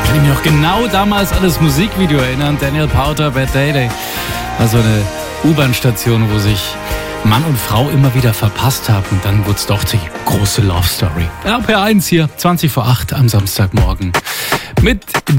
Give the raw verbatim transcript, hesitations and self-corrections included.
Kann ich mich noch genau damals an das Musikvideo erinnern. Daniel Powter, Bad Day Day. War so eine U-Bahn-Station, wo sich Mann und Frau immer wieder verpasst haben. Und dann wurde es doch die große Love Story. R P R eins hier, zwanzig vor acht am Samstagmorgen. Mit